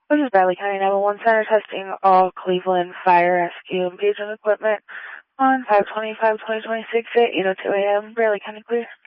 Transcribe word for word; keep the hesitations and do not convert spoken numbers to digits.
This is Bradley County nine one one Center testing all Cleveland fire rescue and paging equipment on five twenty-five twenty twenty-six at eight oh two a m Bradley County clear.